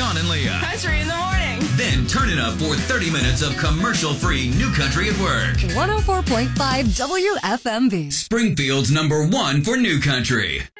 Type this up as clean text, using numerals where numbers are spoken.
John and Leah. Country in the morning. Then turn it up for 30 minutes of commercial-free New Country at Work. 104.5 WFMB. Springfield's #1 for New Country.